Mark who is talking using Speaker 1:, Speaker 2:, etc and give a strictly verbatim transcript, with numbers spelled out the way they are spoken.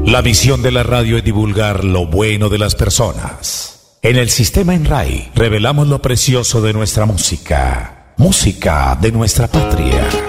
Speaker 1: La visión de la radio es divulgar lo bueno de las personas. En el sistema Enray revelamos lo precioso de nuestra música. Música de nuestra patria.